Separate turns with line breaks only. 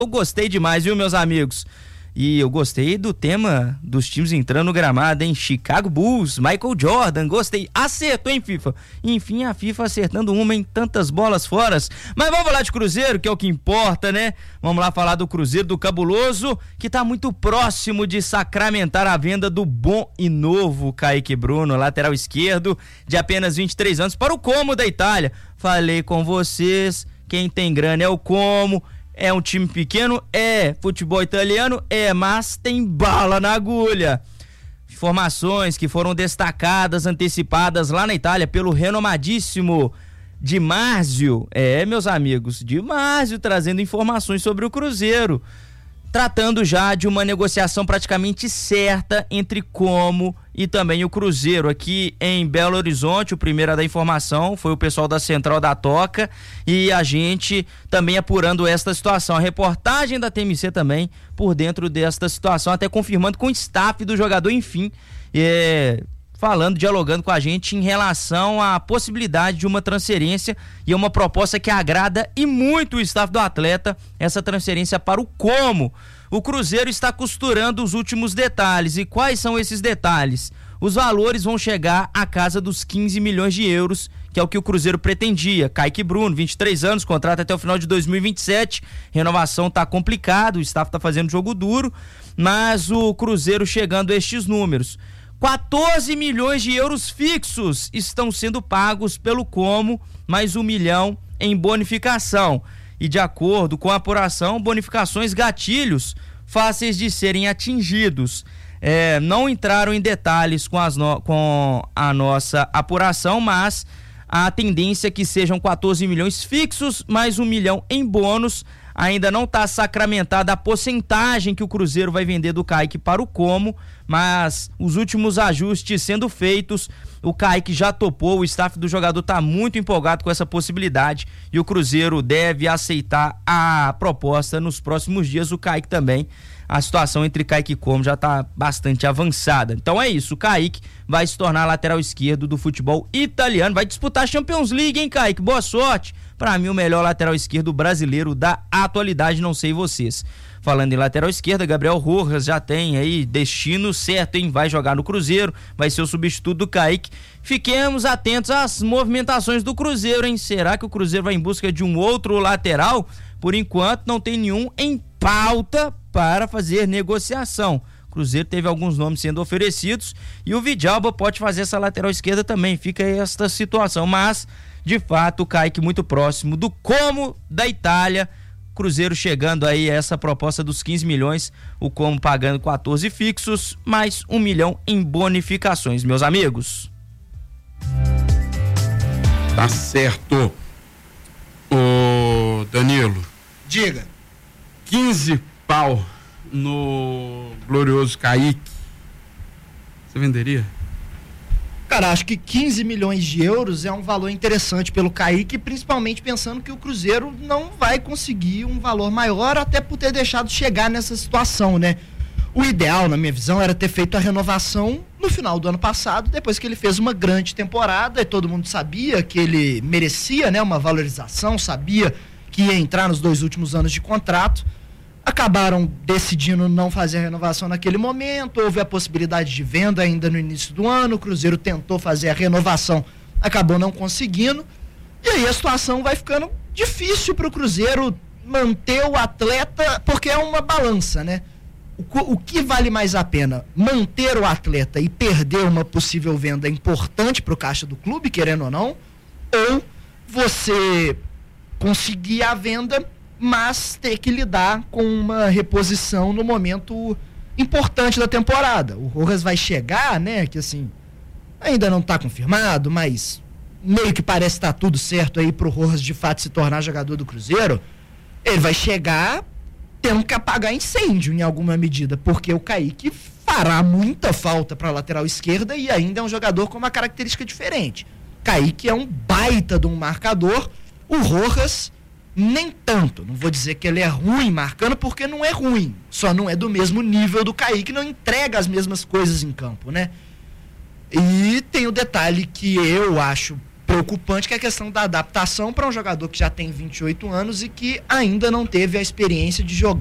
Eu gostei demais, viu, meus amigos? E eu gostei do tema dos times entrando no gramado, hein? Chicago Bulls, Michael Jordan, gostei. Acertou, hein, FIFA? Enfim, a FIFA acertando uma em tantas bolas fora. Mas vamos falar de Cruzeiro, que é o que importa, né? Vamos lá falar do Cruzeiro, do Cabuloso, que tá muito próximo de sacramentar a venda do bom e novo Kaique Bruno, lateral esquerdo, de apenas 23 anos, para o Como da Itália. Falei com vocês, quem tem grana é o Como. É um time pequeno? É. Futebol italiano? É, mas tem bala na agulha. Informações que foram destacadas, antecipadas lá na Itália pelo renomadíssimo Di Marzio. É, meus amigos, Di Marzio trazendo informações sobre o Cruzeiro. Tratando já de uma negociação praticamente certa entre Como e também o Cruzeiro. Aqui em Belo Horizonte, o primeiro a dar informação foi o pessoal da Central da Toca e a gente também apurando esta situação. A reportagem da TMC também por dentro desta situação, até confirmando com o staff do jogador, enfim, falando, dialogando com a gente em relação à possibilidade de uma transferência e uma proposta que agrada e muito o staff do atleta, essa transferência para o Como. O Cruzeiro está costurando os últimos detalhes. E quais são esses detalhes? Os valores vão chegar à casa dos 15 milhões de euros, que é o que o Cruzeiro pretendia. Kaique Bruno, 23 anos, contrato até o final de 2027, renovação tá complicado, o staff tá fazendo jogo duro, mas o Cruzeiro chegando a estes números. 14 milhões de euros fixos estão sendo pagos pelo Como, mais 1 milhão em bonificação. E de acordo com a apuração, bonificações gatilhos fáceis de serem atingidos. Não entraram em detalhes com a nossa apuração, mas a tendência é que sejam 14 milhões fixos, mais 1 milhão em bônus. Ainda não está sacramentada a porcentagem que o Cruzeiro vai vender do Kaique para o Como, mas os últimos ajustes sendo feitos, o Kaique já topou, o staff do jogador está muito empolgado com essa possibilidade e o Cruzeiro deve aceitar a proposta nos próximos dias. O Kaique também, a situação entre Kaique e Como já está bastante avançada. Então é isso, o Kaique vai se tornar lateral esquerdo do futebol italiano, vai disputar a Champions League, hein, Kaique? Boa sorte! Para mim, o melhor lateral esquerdo brasileiro da atualidade, não sei vocês. Falando em lateral esquerda, Gabriel Rojas já tem aí destino certo, hein? Vai jogar no Cruzeiro, vai ser o substituto do Kaique. Fiquemos atentos às movimentações do Cruzeiro, hein? Será que o Cruzeiro vai em busca de um outro lateral? Por enquanto, não tem nenhum em pauta para fazer negociação. O Cruzeiro teve alguns nomes sendo oferecidos e o Vidalba pode fazer essa lateral esquerda também. Fica aí esta situação, mas de fato o Kaique muito próximo do Como da Itália. Cruzeiro chegando aí a essa proposta dos 15 milhões, o Como pagando 14 fixos, mais 1 milhão em bonificações, meus amigos.
Tá certo. Ô Danilo,
diga.
15 pau no glorioso Kaique, você venderia?
Cara, acho que 15 milhões de euros é um valor interessante pelo Kaique, principalmente pensando que o Cruzeiro não vai conseguir um valor maior, até por ter deixado chegar nessa situação, né? O ideal, na minha visão, era ter feito a renovação no final do ano passado, depois que ele fez uma grande temporada e todo mundo sabia que ele merecia, né, uma valorização, sabia que ia entrar nos 2 últimos anos de contrato. Acabaram decidindo não fazer a renovação naquele momento, houve a possibilidade de venda ainda no início do ano, o Cruzeiro tentou fazer a renovação, acabou não conseguindo, e aí a situação vai ficando difícil para o Cruzeiro manter o atleta, porque é uma balança, né? O que vale mais a pena? Manter o atleta e perder uma possível venda importante para o caixa do clube, querendo ou não, ou você conseguir a venda, mas ter que lidar com uma reposição no momento importante da temporada. O Rojas vai chegar, né, que assim, ainda não está confirmado, mas meio que parece estar tudo certo aí pro Rojas de fato se tornar jogador do Cruzeiro. Ele vai chegar tendo que apagar incêndio em alguma medida, porque o Kaique fará muita falta para a lateral esquerda e ainda é um jogador com uma característica diferente. Kaique é um baita de um marcador, o Rojas nem tanto. Não vou dizer que ele é ruim marcando, porque não é ruim, só não é do mesmo nível do Kaique, não entrega as mesmas coisas em campo, né? E tem o detalhe que eu acho preocupante, que é a questão da adaptação para um jogador que já tem 28 anos e que ainda não teve a experiência de jogar